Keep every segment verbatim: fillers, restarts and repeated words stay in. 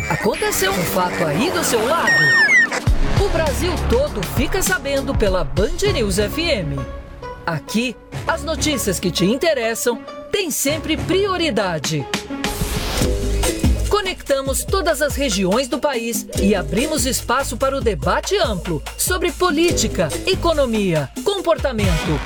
Aconteceu um fato aí do seu lado? O Brasil todo fica sabendo pela Band News F M. Aqui, as notícias que te interessam têm sempre prioridade. Conectamos todas as regiões do país e abrimos espaço para o debate amplo sobre política, economia, comportamento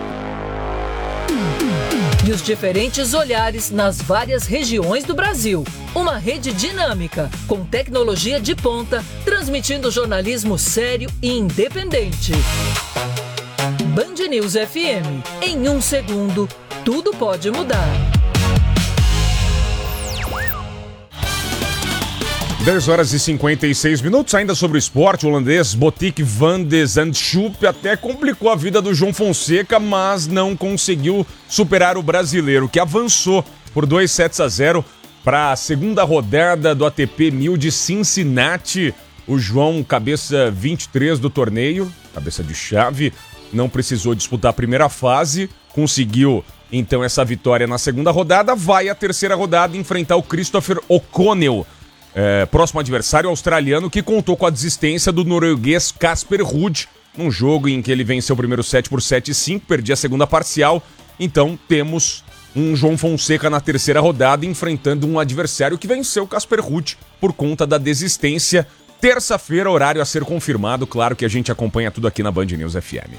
e os diferentes olhares nas várias regiões do Brasil. Uma rede dinâmica, com tecnologia de ponta, transmitindo jornalismo sério e independente. Band News F M. Em um segundo, tudo pode mudar. dez horas e cinquenta e seis minutos, ainda sobre o esporte, o holandês Botik van de Zandschulp até complicou a vida do João Fonseca, mas não conseguiu superar o brasileiro, que avançou por dois sets a zero para a segunda rodada do A T P mil de Cincinnati. O João, cabeça vinte e três do torneio, cabeça de chave, não precisou disputar a primeira fase, conseguiu então essa vitória na segunda rodada, vai à terceira rodada enfrentar o Christopher O'Connell. É, próximo adversário australiano, que contou com a desistência do norueguês Casper Ruud, num jogo em que ele venceu o primeiro set por sete a cinco, perdia a segunda parcial. Então temos um João Fonseca na terceira rodada enfrentando um adversário que venceu o Casper Ruud por conta da desistência. Terça-feira, horário a ser confirmado, claro que a gente acompanha tudo aqui na Band News F M.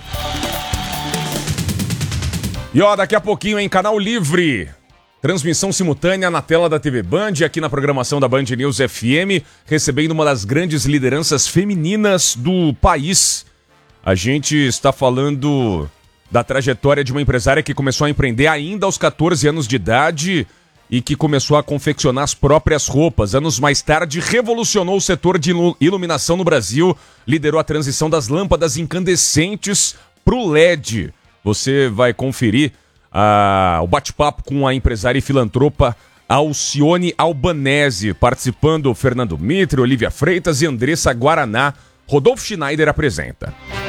E ó, daqui a pouquinho em Canal Livre, transmissão simultânea na tela da T V Band, aqui na programação da Band News F M, recebendo uma das grandes lideranças femininas do país. A gente está falando da trajetória de uma empresária que começou a empreender ainda aos catorze anos de idade e que começou a confeccionar as próprias roupas. Anos mais tarde, revolucionou o setor de iluminação no Brasil, liderou a transição das lâmpadas incandescentes para o L E D. Você vai conferir Ah, o bate-papo com a empresária e filantropa Alcione Albanese, participando Fernando Mitre, Olivia Freitas e Andressa Guaraná. Rodolfo Schneider apresenta.